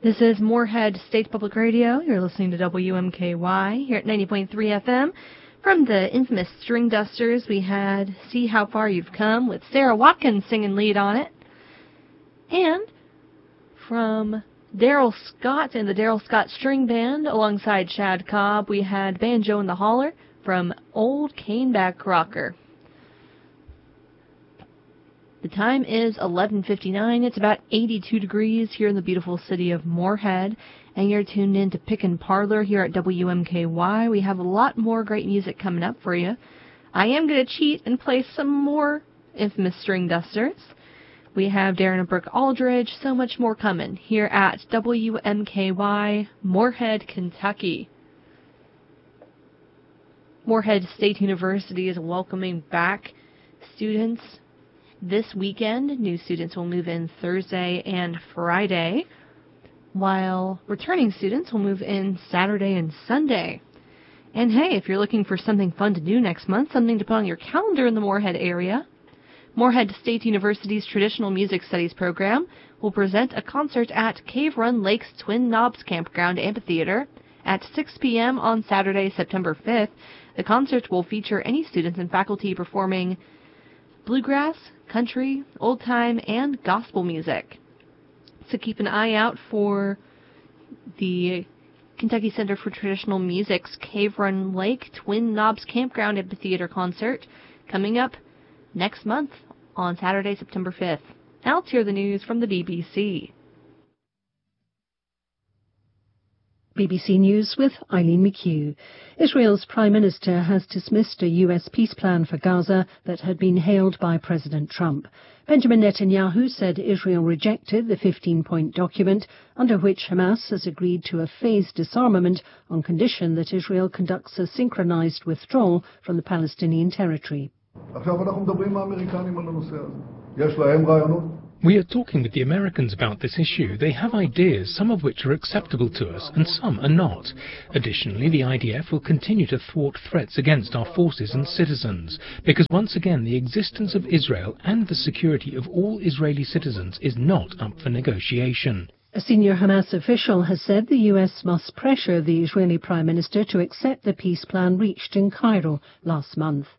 This is Moorhead State Public Radio. You're listening to WMKY here at 90.3 FM. From the infamous String Dusters, we had See How Far You've Come with Sarah Watkins singing lead on it. And from Daryl Scott and the Daryl Scott String Band alongside Shad Cobb, we had Banjo in the Holler from Old Caneback Rocker. The time is 11:59. It's about 82 degrees here in the beautiful city of Moorhead, and you're tuned in to Pickin' Parlor here at WMKY. We have a lot more great music coming up for you. I am going to cheat and play some more infamous String Dusters. We have Darren and Brooke Aldridge, so much more coming here at WMKY, Moorhead, Kentucky. Moorhead State University is welcoming back students this weekend. New students will move in Thursday and Friday, while returning students will move in Saturday and Sunday. And hey, if you're looking for something fun to do next month, something to put on your calendar in the Moorhead area, Moorhead State University's Traditional Music Studies program will present a concert at Cave Run Lake's Twin Knobs Campground Amphitheater at 6 p.m. on Saturday, September 5th. The concert will feature any students and faculty performing bluegrass, country, old-time, and gospel music. So keep an eye out for the Kentucky Center for Traditional Music's Cave Run Lake Twin Knobs Campground Amphitheater concert coming up next month on Saturday, September 5th. Now let's hear the news from the BBC. BBC News with Eileen McHugh. Israel's Prime Minister has dismissed a US peace plan for Gaza that had been hailed by President Trump. Benjamin Netanyahu said Israel rejected the 15-point document under which Hamas has agreed to a phased disarmament on condition that Israel conducts a synchronized withdrawal from the Palestinian territory. We are talking with the Americans about this issue. They have ideas, some of which are acceptable to us, and some are not. Additionally, the IDF will continue to thwart threats against our forces and citizens, because once again, the existence of Israel and the security of all Israeli citizens is not up for negotiation. A senior Hamas official has said the US must pressure the Israeli Prime Minister to accept the peace plan reached in Cairo last month.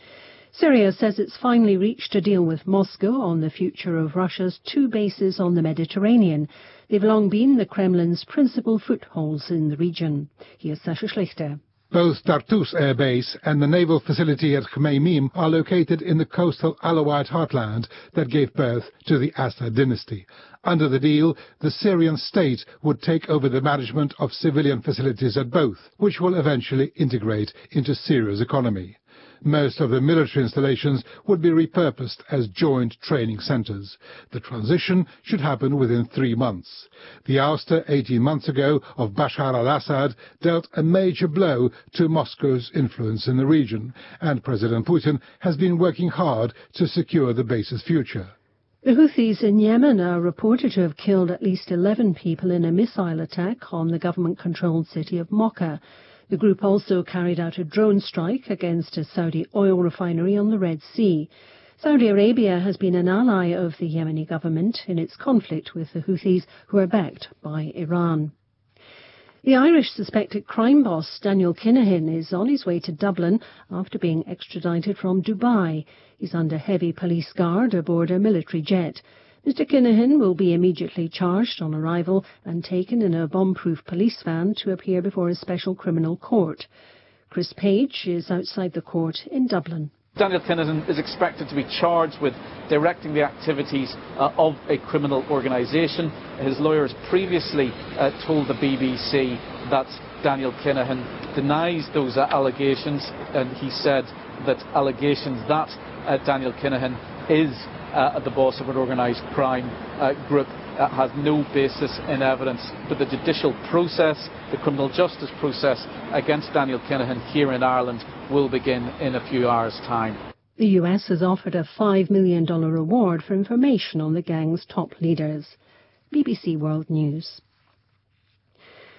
Syria says it's finally reached a deal with Moscow on the future of Russia's two bases on the Mediterranean. They've long been the Kremlin's principal footholds in the region. Here's Sasha Schlichter. Both Tartus Air Base and the naval facility at Khmeimim are located in the coastal Alawite heartland that gave birth to the Assad dynasty. Under the deal, the Syrian state would take over the management of civilian facilities at both, which will eventually integrate into Syria's economy. Most of the military installations would be repurposed as joint training centers. The transition should happen within 3 months. The ouster 18 months ago of Bashar al-Assad dealt a major blow to Moscow's influence in the region, and President Putin has been working hard to secure the base's future. The Houthis in Yemen are reported to have killed at least 11 people in a missile attack on the government-controlled city of Mocha. The group also carried out a drone strike against a Saudi oil refinery on the Red Sea. Saudi Arabia has been an ally of the Yemeni government in its conflict with the Houthis, who are backed by Iran. The Irish suspected crime boss Daniel Kinahan is on his way to Dublin after being extradited from Dubai. He's under heavy police guard aboard a military jet. Mr. Kinahan will be immediately charged on arrival and taken in a bomb-proof police van to appear before a special criminal court. Chris Page is outside the court in Dublin. Daniel Kinahan is expected to be charged with directing the activities of a criminal organisation. His lawyers previously told the BBC that Daniel Kinahan denies those allegations, and he said that allegations that Daniel Kinahan is the boss of an organised crime group has no basis in evidence. But the judicial process, the criminal justice process against Daniel Kinahan here in Ireland will begin in a few hours' time. The US has offered a $5 million reward for information on the gang's top leaders. BBC World News.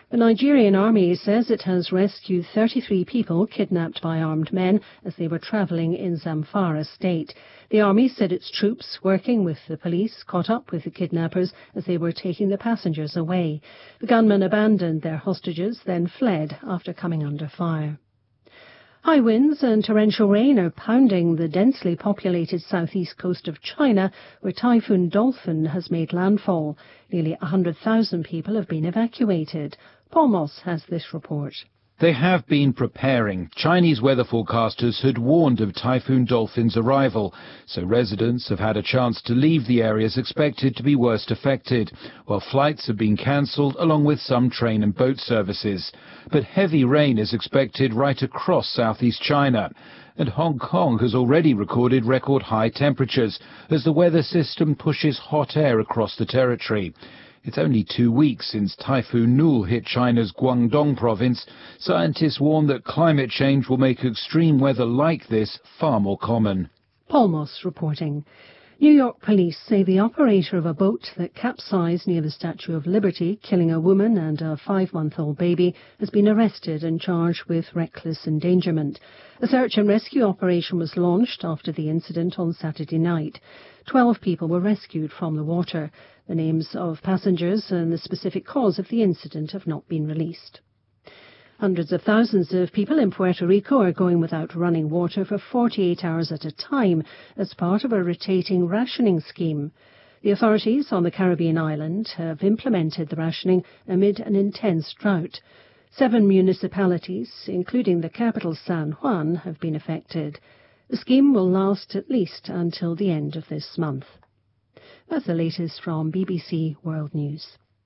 The Nigerian army says it has rescued 33 people kidnapped by armed men as they were travelling in Zamfara state. The army said its troops, working with the police, caught up with the kidnappers as they were taking the passengers away. The gunmen abandoned their hostages, then fled after coming under fire. High winds and torrential rain are pounding the densely populated southeast coast of China, where Typhoon Dolphin has made landfall. Nearly 100,000 people have been evacuated. Paul Moss has this report. They have been preparing. Chinese weather forecasters had warned of Typhoon Dolphin's arrival, so residents have had a chance to leave the areas expected to be worst affected, while flights have been cancelled along with some train and boat services. But heavy rain is expected right across southeast China, and Hong Kong has already recorded record high temperatures as the weather system pushes hot air across the territory. It's only 2 weeks since Typhoon Nul hit China's Guangdong province. Scientists warn that climate change will make extreme weather like this far more common. Paul Moss reporting. New York police say the operator of a boat that capsized near the Statue of Liberty, killing a woman and a 5-month-old baby, has been arrested and charged with reckless endangerment. A search and rescue operation was launched after the incident on Saturday night. 12 people were rescued from the water. The names of passengers and the specific cause of the incident have not been released. Hundreds of thousands of people in Puerto Rico are going without running water for 48 hours at a time as part of a rotating rationing scheme. The authorities on the Caribbean island have implemented the rationing amid an intense drought. 7 municipalities, including the capital San Juan, have been affected. The scheme will last at least until the end of this month. That's the latest from BBC World News.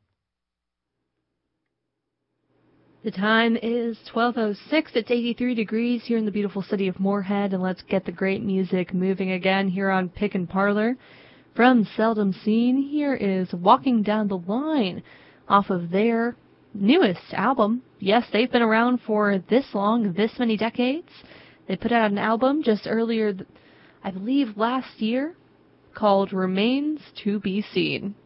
The time is 12:06. It's 83 degrees here in the beautiful city of Moorhead, and let's get the great music moving again here on Pick and Parlor. From Seldom Seen, here is Walking Down the Line off of their newest album. Yes, they've been around for this long, this many decades. They put out an album just earlier, I believe last year, called Remains to Be Seen.